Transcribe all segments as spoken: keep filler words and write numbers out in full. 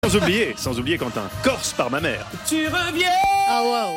Sans oublier, sans oublier Quentin, Corse par ma mère. Tu reviens. Ah wow.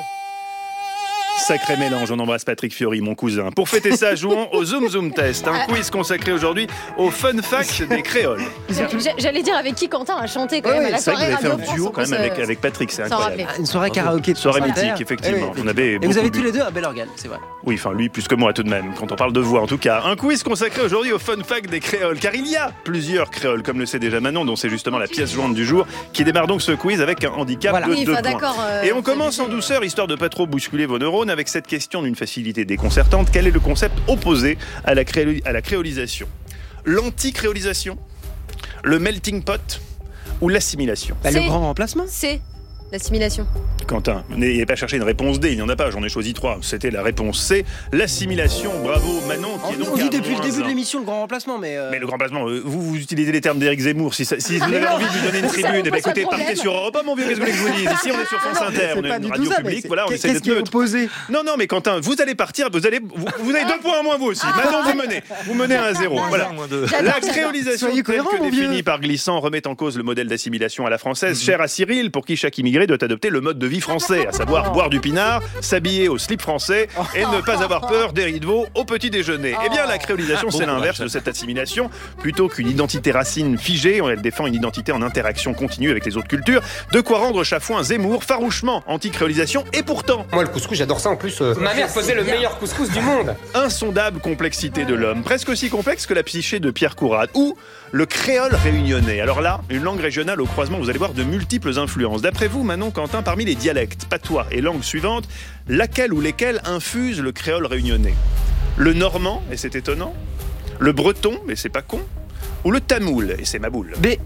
Sacré mélange, on embrasse Patrick Fiori, mon cousin. Pour fêter ça, jouons au Zoom Zoom Test, un quiz consacré aujourd'hui au fun fact des créoles. J'allais dire avec qui Quentin a chanté quand Ouais, même à la c'est vrai soirée que vous avez Radio fait un duo France, quand même on peut avec, se- avec Patrick, c'est s'en incroyable. rappeler. Une soirée karaoké. Soirée Super. mythique, effectivement. Oui, oui. On avait Et beaucoup vous avez bu. tous les deux un bel organe, c'est vrai. Oui, enfin lui plus que moi tout de même, quand on parle de voix en tout cas. Un quiz consacré aujourd'hui au fun fact des créoles, car il y a plusieurs créoles, comme le sait déjà Manon, dont c'est justement la pièce jointe du jour, qui démarre donc ce quiz avec un handicap Voilà. de Oui, deux enfin, points. d'accord, euh, Et on commence en douceur, histoire de pas trop bousculer vos neurones, avec cette question d'une facilité déconcertante. Quel est le concept opposé à la, cré- à la créolisation? L'anti-créolisation, le melting pot ou l'assimilation? Bah, le C'est- grand remplacement. C'est l'assimilation. Quentin, n'ayez pas cherché une réponse D, il n'y en a pas, j'en ai choisi trois. C'était la réponse C, l'assimilation. Bravo Manon, qui est donc On dit à depuis le moins début de un. l'émission le grand remplacement, mais. euh, Mais le grand placement, euh, vous, vous utilisez les termes d'Éric Zemmour. Si, ça- si vous avez non. envie de lui donner une Ça tribune, eh ben, pose écoutez, un problème. partez sur Europe un, mon vieux, qu'est-ce que vous voulez que je vous dise? Ici, on est sur France Inter, on est une radio publique, voilà, on essaie d'être neutre. opposé? Non, non, mais Quentin, vous allez partir, vous allez, vous, vous avez deux points en moins vous aussi. Manon, vous menez, vous menez à un zéro. Voilà. La créolisation Soyez telle cohérents, que mon vieux. définie par Glissant remet en cause le modèle d'assimilation à la française, cher à Cyril, pour qui chaque immigré doit adopter le mode de vie français, à savoir boire du pinard, s'habiller au slip français et ne pas avoir peur des riz de veau au petit déjeuner. Eh bien, la créolisation, c'est l'inverse de cette assimilation. Plutôt qu'une identité racine figée, elle défend une identité en interaction continue avec les autres cultures. De quoi rendre Chafouin Zemmour farouchement anti-créolisation. Et pourtant, Moi, le couscous, j'adore ça en plus. euh, Ma mère faisait le meilleur couscous du monde. insondable complexité de l'homme, presque aussi complexe que la psyché de Pierre Courade, ou le créole réunionnais. Alors là, une langue régionale au croisement, vous allez voir de multiples influences. D'après vous, Manon, Quentin, parmi les dialectes, patois et langues suivantes, laquelle ou lesquelles infusent le créole réunionnais? Le normand, et c'est étonnant, le breton, et c'est pas con, ou le tamoul, et c'est ma boule. B.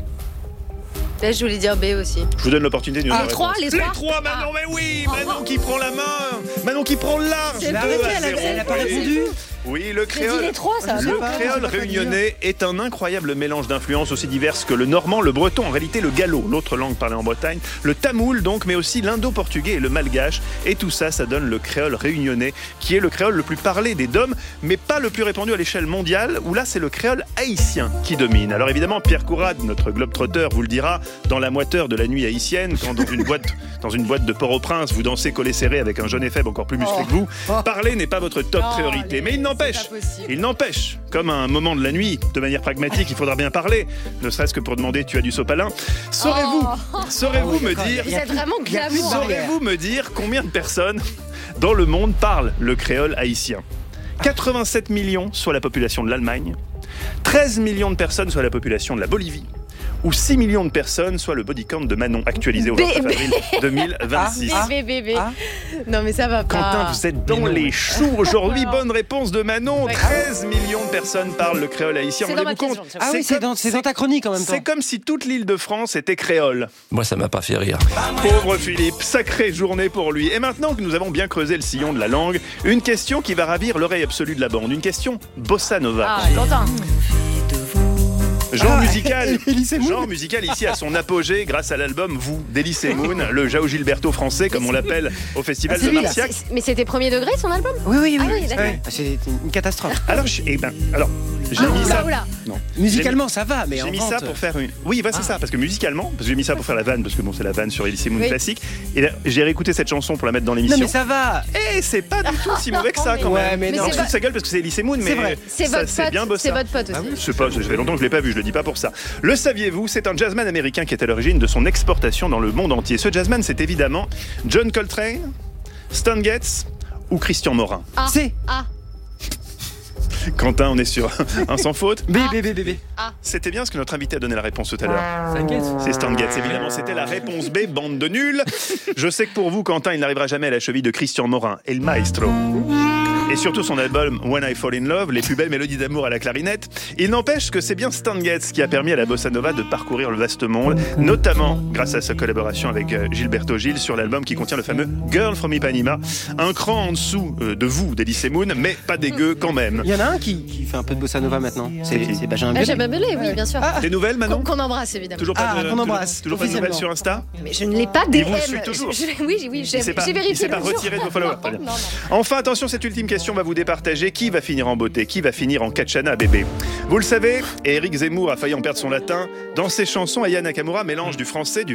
Là, je voulais dire B aussi. Je vous donne l'opportunité d'une Ah, réponse. les trois, les trois trois, Manon, mais oui, Manon qui prend la main, Manon qui prend le large. C'est deux arrêté, à elle a- zéro. Elle a pas Oui. répondu. Oui, le J'ai créole. dit les trois, ça. Le C'est pas- créole c'est pas réunionnais est un incroyable mélange d'influences aussi diverses que le normand, le breton, en réalité le gallo, l'autre langue parlée en Bretagne, le tamoul donc, mais aussi l'indo-portugais et le malgache. Et tout ça, ça donne le créole réunionnais, qui est le créole le plus parlé des D O M, mais pas le plus répandu à l'échelle mondiale, où là c'est le créole haïtien qui domine. Alors évidemment, Pierre Courade, notre globe-trotter, vous le dira, dans la moiteur de la nuit haïtienne, quand dans une boîte, dans une boîte de Port-au-Prince, vous dansez collé serré avec un jeune et faible encore plus musclé que vous, parler n'est pas votre top Oh, priorité. allez, Mais il n'empêche, c'est pas possible. il n'empêche, comme à un moment de la nuit, de manière pragmatique, il faudra bien parler, ne serait-ce que pour demander tu as du sopalin. Saurez-vous, Oh. saurez-vous me d'accord, dire, Vous êtes vraiment il y a plus de glamour. barrière. saurez-vous me dire combien de personnes dans le monde parlent le créole haïtien? quatre-vingt-sept millions sur la population de l'Allemagne, treize millions de personnes sur la population de la Bolivie, ou six millions de personnes, soit le body count de Manon actualisé au B, vingt-neuf B. avril deux mille vingt-six. Ah. B, B, B. Ah. Non, mais ça va pas. Quentin, vous êtes dans Mais non. les choux aujourd'hui. Non. Bonne réponse de Manon. Ouais. treize millions de personnes parlent le créole haïtien. C'est dans ma Rendez-vous pièce compte jointe, Ah oui, c'est dans, c'est dans ta chronique en même temps. C'est comme si toute l'île de France était créole. Moi, ça m'a pas fait rire. Pauvre Philippe, sacrée journée pour lui. Et maintenant que nous avons bien creusé le sillon de la langue, une question qui va ravir l'oreille absolue de la bande. Une question bossa nova. Ah, Quentin. Genre Ah, musical, Elise Moon. genre musical ici à son apogée grâce à l'album Vous d'Elise Moon, le Jao Gilberto français comme on l'appelle au festival Ah, c'est de lui, là. Marciac. C'est- Mais c'était premier degré son album? Oui, oui, oui. Ah oui, d'accord. Ouais. C'est une catastrophe. Alors, je- eh ben, alors j'ai Ah, mis oula, ça. oula. Non. Musicalement, ça va, mais J'ai en mis vente, ça pour faire une. Oui, bah, c'est ça, parce que musicalement, parce que j'ai mis ça pour faire la vanne, parce que bon, c'est la vanne sur Elise Moon Oui. classique. Et là, j'ai réécouté cette chanson pour la mettre dans Non, l'émission. mais ça va. Et c'est pas du tout si mauvais que ça quand Ouais, même. mais Mais non. On c'est se fout de vo- sa gueule parce que c'est Elise Moon, mais vrai. C'est ça, votre c'est bien pote. bossa. C'est votre pote Ah aussi. oui. Je sais pas, ça fait longtemps que je l'ai pas vu, je le dis pas pour ça. Le saviez-vous, c'est un jazzman américain qui est à l'origine de son exportation dans le monde entier. Ce jazzman, c'est évidemment John Coltrane, Stan Getz ou Christian Morin. Ah. C'est Ah. Quentin, on est sur un sans faute. B, B, B, B, B. C'était bien ce que notre invité a donné la réponse tout à l'heure. T'inquiète. C'est Stan Getz, évidemment, c'était la réponse B, bande de nuls. Je sais que pour vous, Quentin, il n'arrivera jamais à la cheville de Christian Morin, El Maestro. Et surtout son album When I Fall in Love, les plus belles mélodies d'amour à la clarinette. Il n'empêche que c'est bien Stan Getz qui a permis à la bossa nova de parcourir le vaste monde, notamment grâce à sa collaboration avec euh, Gilberto Gil sur l'album qui contient le fameux Girl from Ipanema. Un cran en dessous euh, de vous, d'Elise Moon, mais pas dégueu quand même. Il y en a un qui, qui fait un peu de bossa nova maintenant. C'est qui c'est Benjamin Ah, Biolay. j'ai Belé, oui, bien sûr. Des nouvelles, Qu'on Manon qu'on embrasse, évidemment. Toujours pas Ah, de, qu'on embrasse, toujours, toujours pas de nouvelles sur officiellement. Insta. Mais je ne l'ai pas D M. Il vous suit toujours. Je- je- oui, oui, j'ai Il s'est pas- j'ai il vérifié. s'est pas l'autre jour. retiré de vos followers. Très bien. Non, non. Enfin, attention, cette ultime question va vous départager. Qui va finir en beauté? Qui va finir en Katchana, bébé? Vous le savez, et Éric Zemmour a failli en perdre son latin. Dans ses chansons, Aya Nakamura mélange du français, du